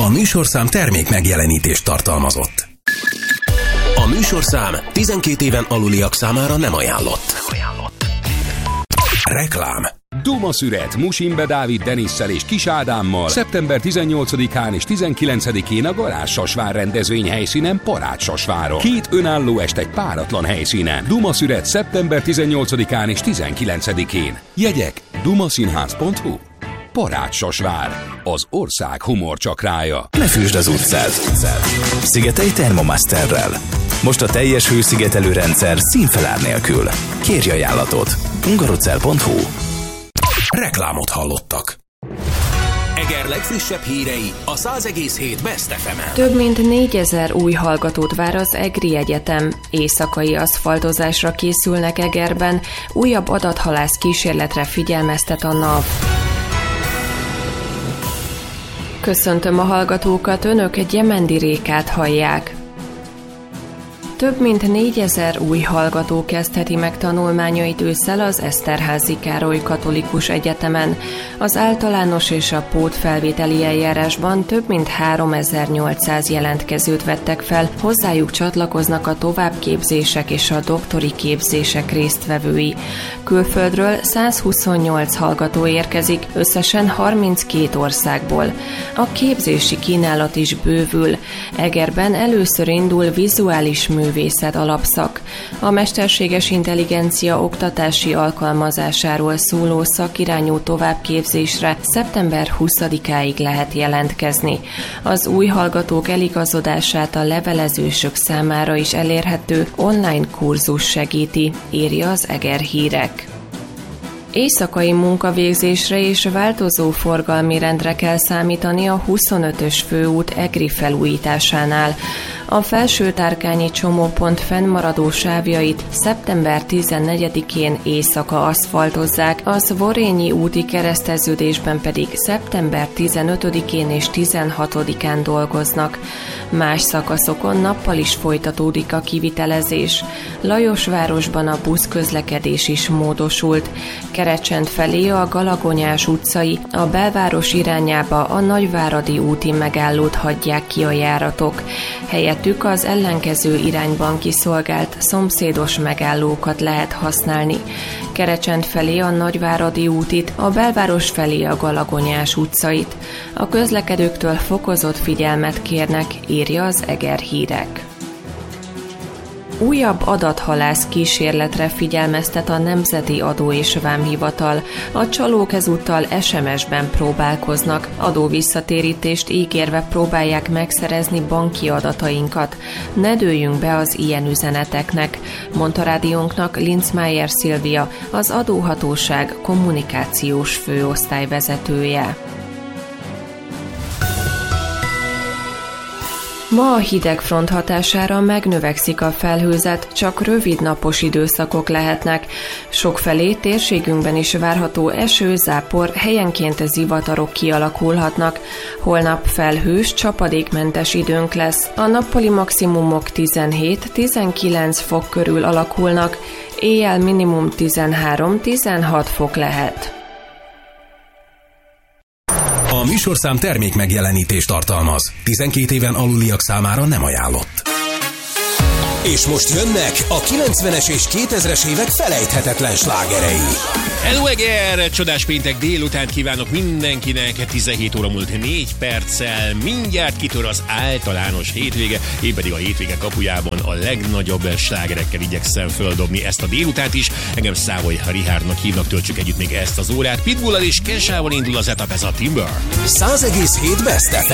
műsorszám termék megjelenítést tartalmazott. A műsorszám 12 éven aluliak számára nem ajánlott. Reklám. Duma szüret Musimbe Dávid Denisszel és Kis Ádámmal szeptember 18-án és 19-én a Garázs-Sasvár rendezvény helyszínen Parád-Sasváron. 2 önálló est egy páratlan helyszínen. Duma szüret szeptember 18-án és 19-én. Jegyek dumaszínház.hu. Parád-Sasvár, az ország humorcsakrája. Ne fűsd az utcát. Szigetelj Thermomasterrel. Most a teljes hőszigetelő rendszer színfelár nélkül. Kérj ajánlatot. hungarocell.hu. Reklámot hallottak. Eger legfrissebb hírei a 100,7 Best FM-en. Több mint 4000 új hallgatót vár az Egri Egyetem. Éjszakai aszfaltozásra készülnek Egerben. Újabb adathalász kísérletre figyelmeztet a NAV. Köszöntöm a hallgatókat, önök egy Gyemendi Rékát hallják. Több mint 4000 új hallgató kezdheti meg tanulmányait ősszel az Eszterházy Károly Katolikus Egyetemen. Az általános és a pótfelvételi eljárásban több mint 3800 jelentkezőt vettek fel, hozzájuk csatlakoznak a továbbképzések és a doktori képzések résztvevői. Külföldről 128 hallgató érkezik, összesen 32 országból. A képzési kínálat is bővül. Egerben először indul vizuális művészet alapszak. A mesterséges intelligencia oktatási alkalmazásáról szóló szakirányú továbbképzésre szeptember 20-áig lehet jelentkezni. Az új hallgatók eligazodását a levelezősök számára is elérhető online kurzus segíti, írja az Eger Hírek. Éjszakai munkavégzésre és változó forgalmi rendre kell számítani a 25-ös főút Egri felújításánál. A Felső-Tárkányi csomópont fennmaradó sávjait szeptember 14-én éjszaka aszfaltozzák, a Zvorényi úti kereszteződésben pedig szeptember 15-én és 16-án dolgoznak. Más szakaszokon nappal is folytatódik a kivitelezés. Lajosvárosban a buszközlekedés is módosult. Kerecsend felé a Galagonyás utcai, a belváros irányába a Nagyváradi úti megállót hagyják ki a járatok. Helyettük az ellenkező irányban kiszolgált szomszédos megállókat lehet használni. Kerecsend felé a Nagyváradi útit, a belváros felé a Galagonyás utcait. A közlekedőktől fokozott figyelmet kérnek, írja az Eger Hírek. Újabb adathalász kísérletre figyelmeztet a Nemzeti Adó és Vámhivatal. A csalók ezúttal SMS-ben próbálkoznak, adóvisszatérítést ígérve próbálják megszerezni banki adatainkat. Ne dőljünk be az ilyen üzeneteknek, mondta rádiónknak Linzmeier Szilvia, az adóhatóság kommunikációs főosztályvezetője. Ma a hidegfront hatására megnövekszik a felhőzet, csak rövid napos időszakok lehetnek. Sokfelé térségünkben is várható eső, zápor, helyenként zivatarok kialakulhatnak. Holnap felhős, csapadékmentes időnk lesz. A nappali maximumok 17-19 fok körül alakulnak, éjjel minimum 13-16 fok lehet. A műsorszám termék megjelenítést tartalmaz. 12 éven aluliak számára nem ajánlott. És most jönnek a 90-es és 2000-es évek felejthetetlen slágerei. Hello Eger! Csodás péntek délután kívánok mindenkinek. 17 óra múlt 4 perccel. Mindjárt kitör az általános hétvége. Én pedig a hétvége kapujában a legnagyobb slágerekkel igyekszem földobni ezt a délutánt is. Engem Szávoly Richardnak hívnak, töltsük együtt még ezt az órát. Pitbullal és Kesával indul az etap, ez a Timber. 100,7 Best FM.